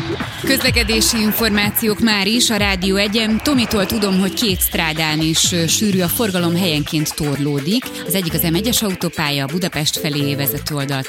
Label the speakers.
Speaker 1: Közlekedési információk már is a Rádió 1-en. Tomitól tudom, hogy 2 strádán is sűrű a forgalom, helyenként torlódik. Az egyik az M1-es autópálya, Budapest felé vezető oldalt